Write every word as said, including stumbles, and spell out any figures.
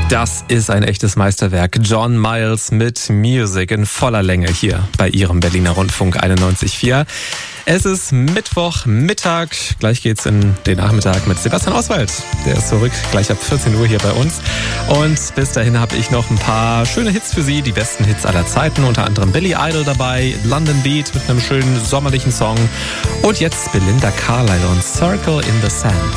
Das ist ein echtes Meisterwerk. John Miles mit Music in voller Länge hier bei Ihrem Berliner Rundfunk einundneunzig Komma vier. Es ist Mittwochmittag. Gleich geht's in den Nachmittag mit Sebastian Oswald. Der ist zurück, gleich ab vierzehn Uhr hier bei uns. Und bis dahin habe ich noch ein paar schöne Hits für Sie. Die besten Hits aller Zeiten. Unter anderem Billy Idol dabei, London Beat mit einem schönen sommerlichen Song. Und jetzt Belinda Carlisle und Circle in the Sand.